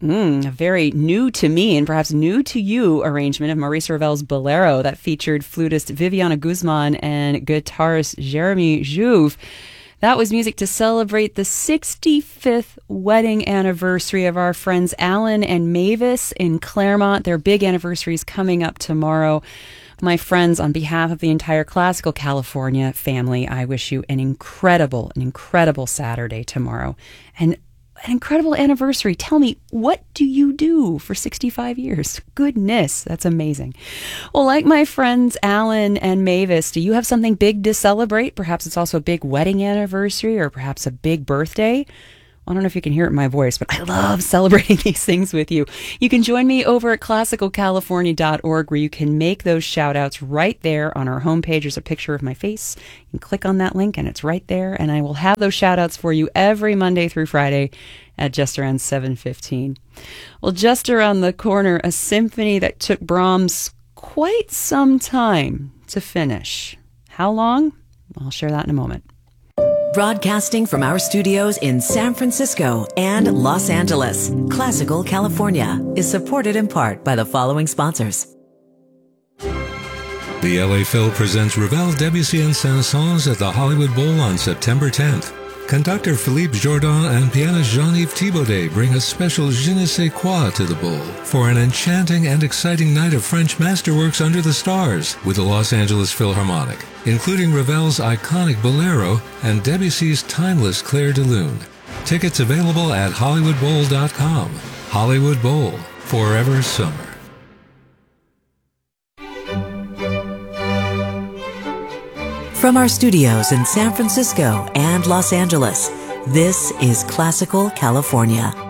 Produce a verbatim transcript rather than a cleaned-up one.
Mm, a very new to me and perhaps new to you arrangement of Maurice Ravel's Bolero that featured flutist Viviana Guzman and guitarist Jeremy Jouve. That was music to celebrate the sixty-fifth wedding anniversary of our friends Alan and Mavis in Claremont. Their big anniversary is coming up tomorrow. My friends, on behalf of the entire Classical California family, I wish you an incredible, an incredible Saturday tomorrow. And an incredible anniversary. Tell me, what do you do for sixty-five years? Goodness, that's amazing. Well, like my friends Alan and Mavis, do you have something big to celebrate? Perhaps it's also a big wedding anniversary or perhaps a big birthday. I don't know if you can hear it in my voice, but I love celebrating these things with you. You can join me over at classical california dot org where you can make those shout outs right there on our homepage. There's a picture of my face. You can click on that link and it's right there. And I will have those shout outs for you every Monday through Friday at just around seven fifteen. Well, just around the corner, a symphony that took Brahms quite some time to finish. How long? I'll share that in a moment. Broadcasting from our studios in San Francisco and Los Angeles, Classical California is supported in part by the following sponsors. The L A Phil presents Ravel, Debussy, and Saint-Saëns at the Hollywood Bowl on September tenth. Conductor Philippe Jourdan and pianist Jean-Yves Thibaudet bring a special je ne sais quoi to the bowl for an enchanting and exciting night of French masterworks under the stars with the Los Angeles Philharmonic, including Ravel's iconic Bolero and Debussy's timeless Clair de Lune. Tickets available at hollywood bowl dot com. Hollywood Bowl, forever summer. From our studios in San Francisco and Los Angeles, this is Classical California.